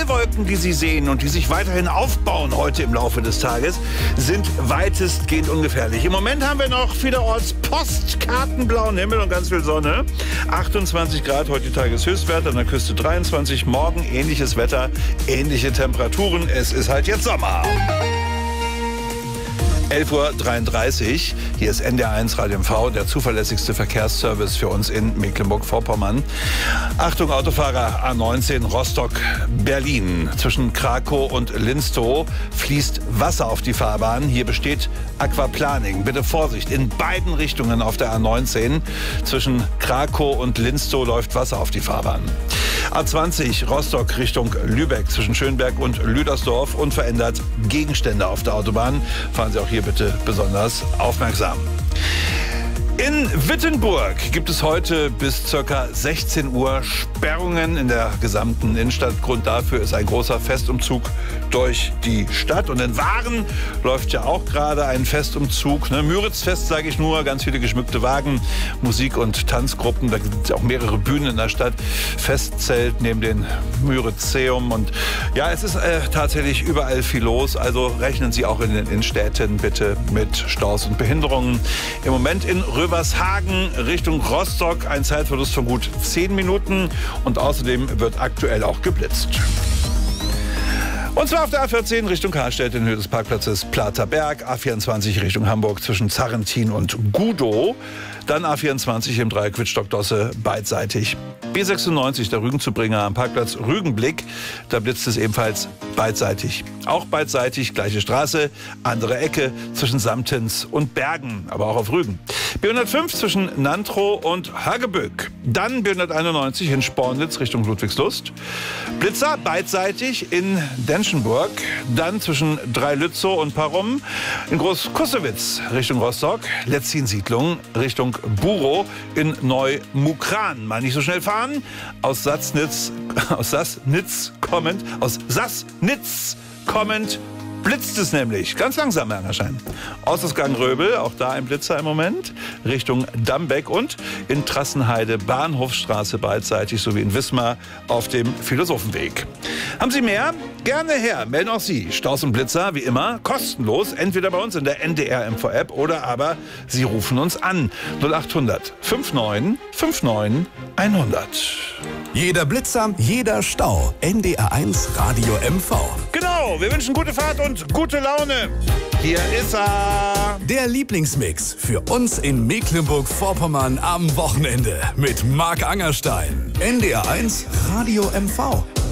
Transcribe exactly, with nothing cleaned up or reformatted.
Schneewolken, die Sie sehen und die sich weiterhin aufbauen heute im Laufe des Tages, sind weitestgehend ungefährlich. Im Moment haben wir noch vielerorts postkartenblauen Himmel und ganz viel Sonne. achtundzwanzig Grad heute Tageshöchstwert, an der Küste dreiundzwanzig. Morgen ähnliches Wetter, ähnliche Temperaturen. Es ist halt jetzt Sommer. elf Uhr dreiunddreißig, hier ist N D R eins Radio M V, der zuverlässigste Verkehrsservice für uns in Mecklenburg-Vorpommern. Achtung Autofahrer, A neunzehn Rostock-Berlin. Zwischen Krakow und Linstow fließt Wasser auf die Fahrbahn. Hier besteht Aquaplaning. Bitte Vorsicht, in beiden Richtungen auf der A neunzehn. Zwischen Krakow und Linstow läuft Wasser auf die Fahrbahn. A zwanzig Rostock Richtung Lübeck, zwischen Schönberg und Lüdersdorf, unverändert Gegenstände auf der Autobahn. Fahren Sie auch hier bitte besonders aufmerksam. In Wittenburg gibt es heute bis ca. sechzehn Uhr Sperrungen in der gesamten Innenstadt. Grund dafür ist ein großer Festumzug durch die Stadt. Und in Waren läuft ja auch gerade ein Festumzug. Ne? Müritzfest, sage ich nur, ganz viele geschmückte Wagen, Musik- und Tanzgruppen. Da gibt es auch mehrere Bühnen in der Stadt. Festzelt neben dem Müritzeum. Und ja, es ist äh, tatsächlich überall viel los. Also rechnen Sie auch in den Innenstädten bitte mit Staus und Behinderungen. Im Moment in Rövershagen Richtung Rostock ein Zeitverlust von gut zehn Minuten und außerdem wird aktuell auch geblitzt. Und zwar auf der A vierzehn Richtung Karlstedt in Höhe des Parkplatzes Platerberg, A vierundzwanzig Richtung Hamburg zwischen Zarrentin und Gudow, dann A vierundzwanzig im Dreieck Wittstock-Dosse beidseitig. B sechsundneunzig, der Rügenzubringer am Parkplatz Rügenblick, da blitzt es ebenfalls beidseitig. Auch beidseitig, gleiche Straße, andere Ecke zwischen Samtens und Bergen, aber auch auf Rügen. B hundertfünf zwischen Nantrow und Hageböck. Dann B hunderteinundneunzig in Spornitz Richtung Ludwigslust. Blitzer beidseitig in Denschenburg. Dann zwischen Dreilützow und Parum. In Groß-Kussewitz Richtung Rostock. Letzin-Siedlung Richtung Burow in Neu-Mukran. Mal nicht so schnell fahren. Aus Sassnitz, aus Sassnitz kommend, aus Sassnitz kommend blitzt es nämlich. Ganz langsam, Herr Angerschein. Ausgangsgang Röbel, auch da ein Blitzer im Moment, Richtung Dambeck und in Trassenheide Bahnhofstraße beidseitig sowie in Wismar auf dem Philosophenweg. Haben Sie mehr? Gerne her. Melden auch Sie. Staus und Blitzer, wie immer, kostenlos. Entweder bei uns in der N D R M V-App oder aber Sie rufen uns an. null achthundert neunundfünfzig neunundfünfzig hundert. Jeder Blitzer, jeder Stau. N D R eins Radio M V. Genau, wir wünschen gute Fahrt und gute Laune. Hier ist er. Der Lieblingsmix für uns in Mecklenburg-Vorpommern am Wochenende mit Marc Angerstein. N D R eins Radio M V.